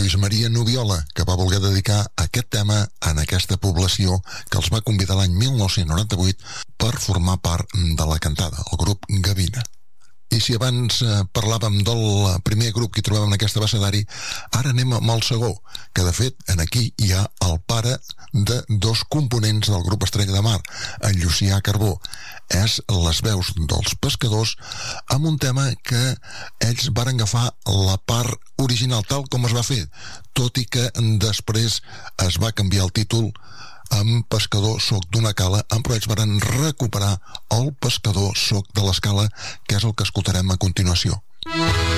Lluís Maria Nubiola, que va voler dedicar aquest tema en aquesta població que els va convidar l'any 1998 per formar part de la cantada, el grup Gavina. I si abans parlàvem del primer grup que hi trobàvem en aquest abecedari, ara anem amb el segon, que de fet en aquí hi ha el pare de dos components del grup Estrella de Mar, en Llucià Carbó. És les veus dels pescadors amb un tema que ells varen agafar la part original tal com es va fer, tot i que després es va canviar el títol amb Pescador soc d'una cala, però ells varen recuperar el Pescador soc de l'escala, que és el que escoltarem a continuació.